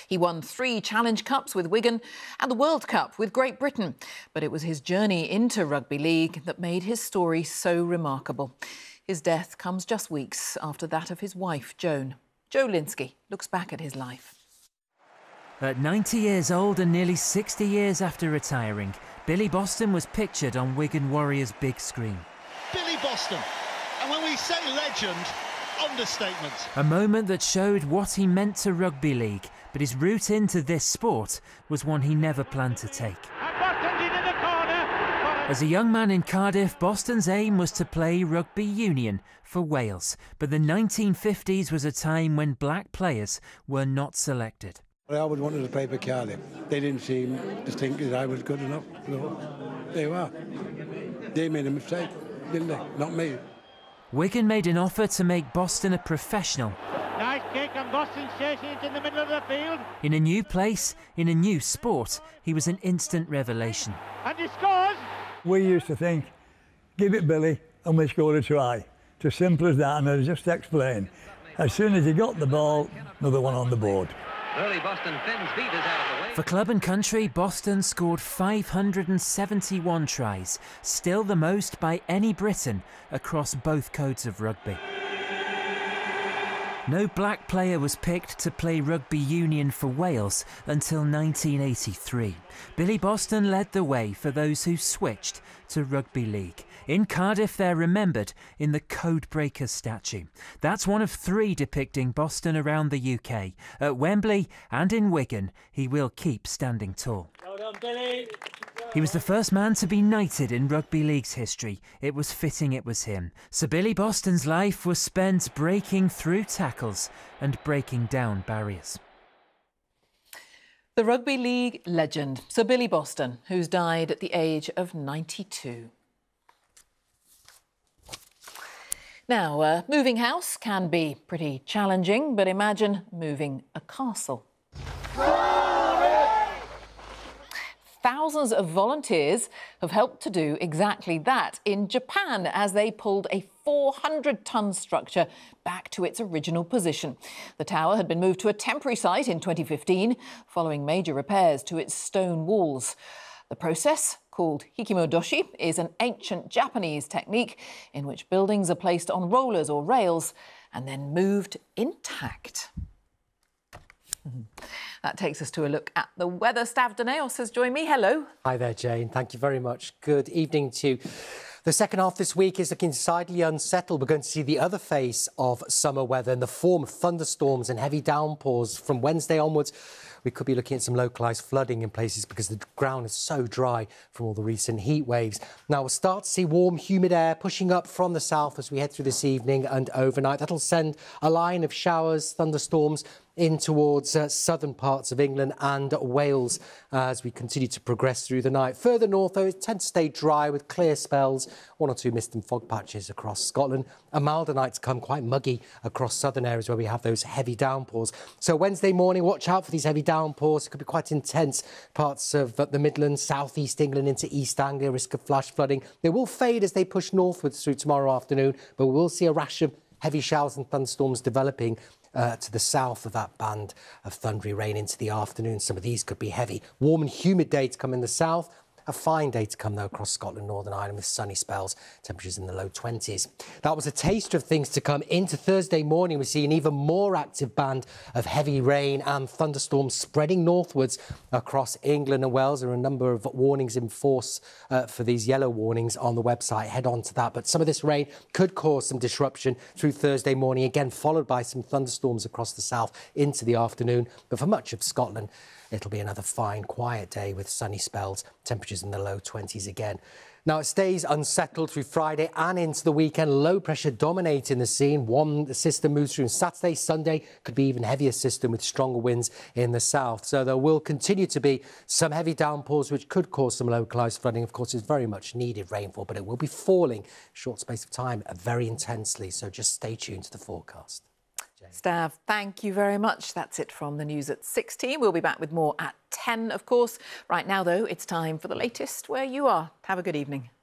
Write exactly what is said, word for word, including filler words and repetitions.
He won three Challenge Cups with Wigan and the World Cup with Great Britain. But it was his journey into rugby league that made his story so remarkable. His death comes just weeks after that of his wife, Joan. Joe Linsky looks back at his life. At ninety years old and nearly sixty years after retiring, Billy Boston was pictured on Wigan Warriors' big screen. Billy Boston. And when we say legend, understatement. A moment that showed what he meant to rugby league, but his route into this sport was one he never planned to take. As a young man in Cardiff, Boston's aim was to play rugby union for Wales, but the nineteen fifties was a time when black players were not selected. I always wanted to play for Cardiff. They didn't seem to think that I was good enough. No, they were. They made a mistake, didn't they? Not me. Wigan made an offer to make Boston a professional. Nice kick, and Boston's chasing it in the middle of the field. In a new place, in a new sport, he was an instant revelation. And he scores! We used to think, give it Billy and we score a try. It's as simple as that, and I'll just explain. As soon as he got the ball, another one on the board. Early Boston Finn's beat is out of the way. For club and country, Boston scored five hundred seventy-one tries, still the most by any Briton across both codes of rugby. No black player was picked to play rugby union for Wales until nineteen eighty-three. Billy Boston led the way for those who switched to rugby league. In Cardiff, they're remembered in the Codebreaker statue. That's one of three depicting Boston around the U K. At Wembley and in Wigan, he will keep standing tall. Well done, Billy. He was the first man to be knighted in rugby league's history. It was fitting it was him. So Billy Boston's life was spent breaking through tackles and breaking down barriers. The rugby league legend, Sir Billy Boston, who's died at the age of ninety-two. Now, uh, moving house can be pretty challenging, but imagine moving a castle. Thousands of volunteers have helped to do exactly that in Japan as they pulled a four hundred ton structure back to its original position. The tower had been moved to a temporary site in twenty fifteen following major repairs to its stone walls. The process, called hikimodoshi, is an ancient Japanese technique in which buildings are placed on rollers or rails and then moved intact. That takes us to a look at the weather. Stav Daneos has joined me. Hello. Hi there, Jane. Thank you very much. Good evening to you. The second half this week is looking slightly unsettled. We're going to see the other face of summer weather in the form of thunderstorms and heavy downpours. From Wednesday onwards, we could be looking at some localised flooding in places because the ground is so dry from all the recent heat waves. Now, we'll start to see warm, humid air pushing up from the south as we head through this evening and overnight. That'll send a line of showers, thunderstorms in towards uh, southern parts of England and Wales uh, as we continue to progress through the night. Further north, though, it tends to stay dry with clear spells, one or two mist and fog patches across Scotland. A milder night to come, quite muggy across southern areas where we have those heavy downpours. So Wednesday morning, watch out for these heavy downpours. It could be quite intense. Parts of uh, the Midlands, south east England into East Anglia, risk of flash flooding. They will fade as they push northwards through tomorrow afternoon, but we will see a rash of heavy showers and thunderstorms developing Uh, to the south of that band of thundery rain into the afternoon. Some of these could be heavy. Warm and humid day to come in the south. A fine day to come, though, across Scotland, Northern Ireland, with sunny spells, temperatures in the low twenties. That was a taster of things to come. Into Thursday morning, we see an even more active band of heavy rain and thunderstorms spreading northwards across England and Wales. There are a number of warnings in force uh, for these yellow warnings on the website. Head on to that. But some of this rain could cause some disruption through Thursday morning, again followed by some thunderstorms across the south into the afternoon. But for much of Scotland, it'll be another fine, quiet day with sunny spells, temperatures in the low twenties again. Now, it stays unsettled through Friday and into the weekend. Low pressure dominating the scene. One system moves through Saturday, Sunday could be even heavier system with stronger winds in the south. So there will continue to be some heavy downpours, which could cause some localised flooding. Of course, it's very much needed rainfall, but it will be falling short space of time very intensely. So just stay tuned to the forecast. Stav, thank you very much. That's it from the news at sixteen. We'll be back with more at ten, of course. Right now, though, it's time for the latest where you are. Have a good evening.